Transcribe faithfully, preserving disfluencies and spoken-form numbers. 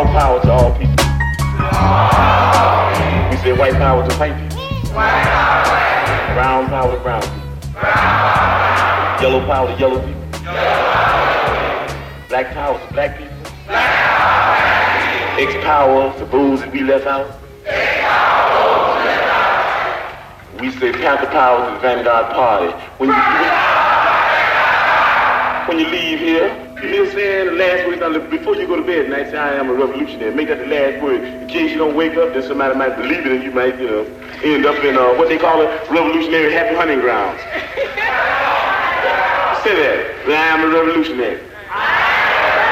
power to all people. We say white power to white people. Brown power to brown people. Yellow power to yellow people. Black power to black people. X power to those that we left out. We say Panther power to the Vanguard Party. When you, when you leave here, you hear saying the last word, now, before you go to bed tonight, say, I am a revolutionary. Make that the last word. In case you don't wake up, then somebody might believe it and you might, you know, end up in uh, what they call it, revolutionary happy hunting grounds. Say that. I am a revolutionary.